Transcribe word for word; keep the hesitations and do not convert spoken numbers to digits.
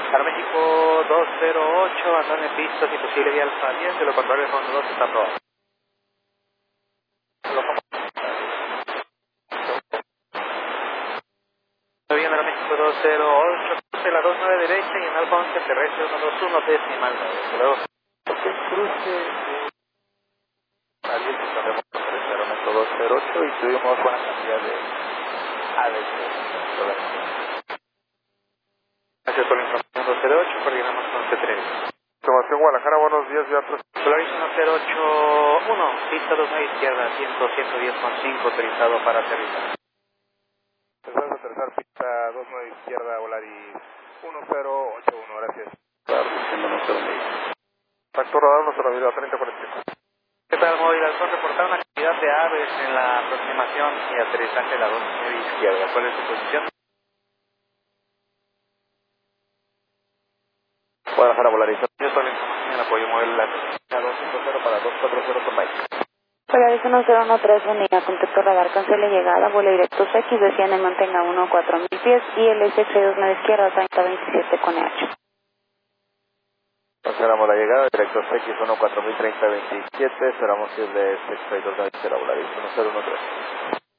Aeroméxico dos cero ocho, Antonio en pista, si posible vía Alfa diez, de lo contrario el fondo dos está aprobado. Muy bien, Aeroméxico dos cero ocho, de la dos nueve derecha y en Alfa once terrestre uno dos uno decimal. Hasta luego. Ok, cruce de a diez estaremos con el Aeroméxico dos cero ocho y tuvimos buena cantidad de A D C. Gracias por la información dos cero ocho, coordinamos con C tres. Información Guadalajara, buenos días, ya tres. Solaris uno cero ocho uno, pista dos nueve izquierda, cien, ciento diez con cinco, autorizado para aterrizar. Empezamos a aterrizar pista dos nueve izquierda, Volaris uno cero ocho uno, gracias. Claro, diciendo no cero medio. Factor radar, nuestro radio treinta cuarenta y cinco. ¿Qué tal, móvil? Al reportar una actividad de aves en la aproximación y aterrizaje de la dos nueve izquierda. ¿Cuál es su posición? Guadalajara, Volaris. Yo por la información el apoyo móvil la dos cinco cero para dos cuatro cero con Mike. Polaris uno cero uno tres, unidad, contacto radar, cancele llegada, vuelo directo X, desciende, mantenga uno cuatro mil pies y el S X dos nueve izquierda, treinta veintisiete con E H. Esperamos la llegada, directo X uno cuatro mil treinta veintisiete, esperamos que el de S X dos nueve izquierda, Volaris uno cero uno tres.